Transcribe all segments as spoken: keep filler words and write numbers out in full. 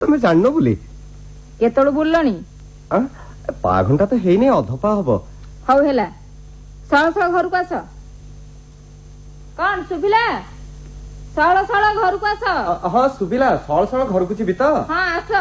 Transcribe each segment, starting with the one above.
तुम जान बोली केतोड़ बुलनी पा घंटा तो है नहीं अधपा हम हौ हेला सळ सळ घर को आस कौन सुबिला सळ सळ घर को आस हाँ सुबिला सळ सळ घर को जीवी तो हाँ आस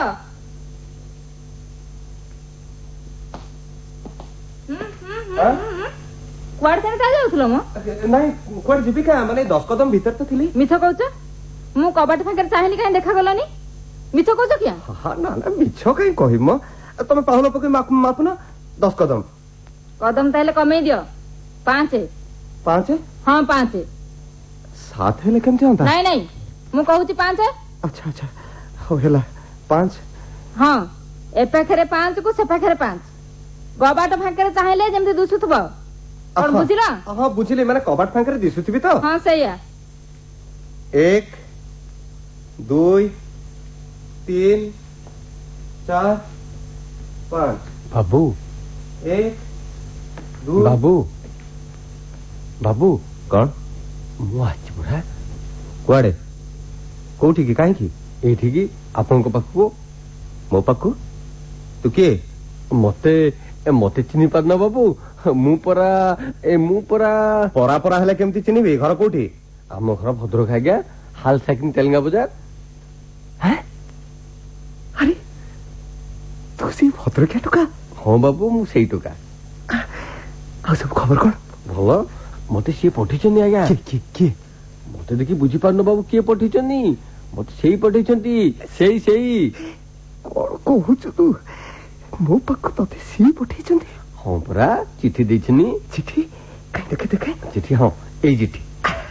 कुआड़े तेने क्या जाउथलो मो नहीं कुआड़े जीवी का माने दस कदम भीतर तो थिली मिछ कहउछ मु कबाट फांकर चाहेनी काहे देखा गलनी मिछ कहउछ किया हां ना ना मिछ काहे कहि म तुम पाहुन पके मापुन दस कदम कदम ताले कमे दियो पांच पांच हाँ पांच सात हेले केमती होता नहीं नहीं मु कहउची पांच अच्छा अच्छा हो हेला पांच हाँ ए पाखरे पांच को से पाखरे पांच कबाट फांकर चाहेले जेमती दुसुथबो और बुझिला हां बुझिले माने कबाट फांकर दिसुथबी तो हां सहीया एक दुई तीन चार पांच बाबू एक बाबू बाबू कौन मु आछि बुढ़ा कुआड़े कोठी की काहे की एठी की आपन को पाखु मो पाखु तू के मते ए मते चिनी पारना बाबू मु परा ए मु परा परा परा हेले केमती चिनिबे घर कोठी आम घर भद्रक आज्ञा हाल साइकिल तेलंगा बाजार हैं अरे तू सी भद्रक टुका हाँ बाबू मु सेई टुका आ सब खबर कोन भलो मते से पठिचनी आज्ञा के के के मते देखि बुझी पारनो बाबू के पठिचनी मते सेई पठिचंती सेई सेई कोन कहूच तू मो पक्क तते सी पठिचंती हाँ परा चिट्ठी देछनी चिट्ठी काई देखे देखे चिट्ठी हाँ ए चिट्ठी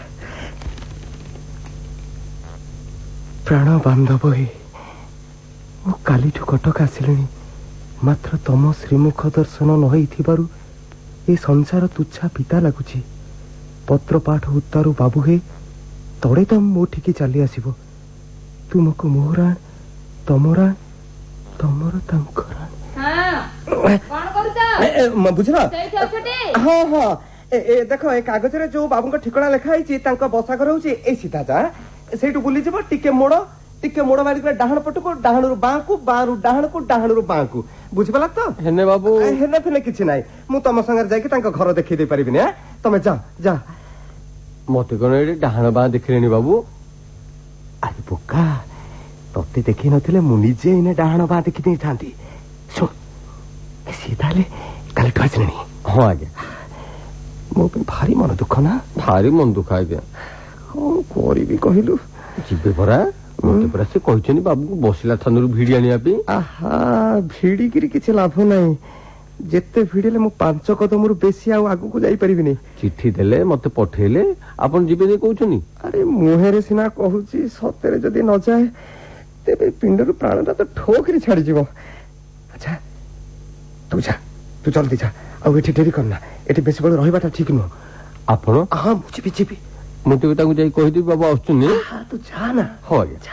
प्राण बांधव हे मु कालीठु कटक आसिलिनी मात्र तम श्रीमुख दर्शन नहई थिबारु ए संसार तुच्छा पिता लागुची पत्र पाठ उत्तारु बाबू हे तड़े तम मो ठिकी चली आसीबो तुमको मोहराण तमराण तमर तांकराण हां कोन करता म बुझला सेठी अछटे हां हां ए ए देखो ए कागज रे जो बाबू का ठिकाना लिखा है तांका बसा घर होची ए सीधा जा सेठु बुली जब टिके मोड़ टिके मोड़ मारी डाहण पट को डाहण रु बां को बां रु डाहण को डाहण रु बां को बुझिबला तो हेने बाबू हेने फेने किछि नाही मु तम संगर जाय कि तांका घर देखि दे परिबिनी आ तमे जा जा मते कोन एडी डाहण बां देखिलेनी बाबू अरे बोका तते देखि नथिले मु निजे इने डाहण बां देखि दे थांती सुन ए सीधाले काले ठोसलेनी हां आज्ञा मो पे भारी मन दुख ना भारी मन दुख आज्ञा कौन करिबी कहिलु जिबे परा मते परा से कहिचनी बाबू को बसिला थानरु भिडी आनिया पे आहा भिडी गिरी किछ लाभ नाही जेते भिडले मु पांच कदम रु बेसी आ आगु को जाई परिबिनी चिट्ठी देले मते पठेले आपन जिबे नै कहउचनी अरे मुहेरे सिना कहूची सतेरे जदी न जाए तेबे पिंडरु प्राणटा तो ठोकरी छाडी जीवो अच्छा तू जा तू जल्दी जा आ एठी डेरी करना एठी बेसी बळ रहिबाटा ठीक न आपन हां बुझी बिची भी मते ताकू जाई कहि दी बाबू आछुनी हां तू जा ना हो गया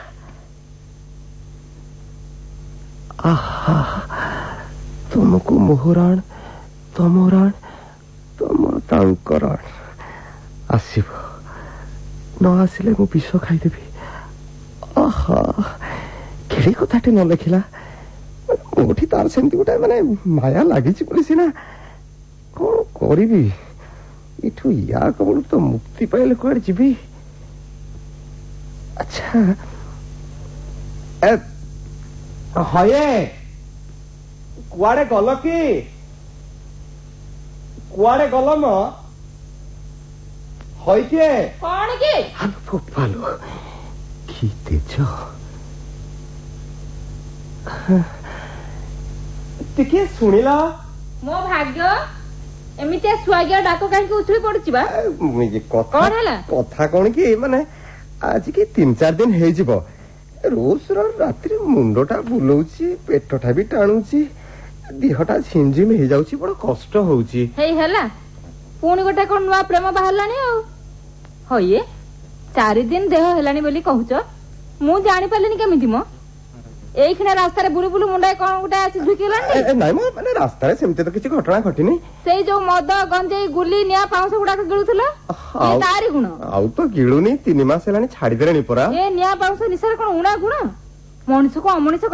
आहा तुमको मोहराण तमराण तम तांकराण आसीब न आसिले मु विष खाई देबी आहा केड़ी कथाटे न लेखिला मोठी तार सेमती गोटा माने माया लागिची बोली सिना कोन करिबी इठू या कबल तो मुक्ति पाइले कोड जीबी अच्छा ए हये कुआड़े गल की कुआड़े गल म हय के कोन की हालो फोपालो की तेज टिके सुनिला मो भाग्य एमिते सुआगिया डाको काहे उछली पड़छि बा मुझे कथा कोन हला कथा कोन की माने आज की तीन चार दिन हे जिवो रोज रो रात्रि मुंडटा बुलौची पेटटा भी टाणुची देहटा झिमझिम हे जाउची बड़ कष्ट होउची हे हला पुणी गोटे कोन नुआ प्रेम बाहरलानी आ होये चार दिन देह हेलानी बोली कहूच मु जानि पालेनी केमिति मो एखिना रास्ता रे बुलु बुलु मुंडा कोन गोटे आसी झुकिलानी नाइ मो माने रास्ता रे सेमते तो किछि घटना घटिनी सेई जो मद गंजेई गुली निया पाउस गुडा गिळुथला ए तारी गुण आउ तो गिळुनी तीन मास हेलानी छाडी देलेनी परा ए निया पाउस निसर कोन उणा गुण ମଣିଷକୁ ଅମଣିଷ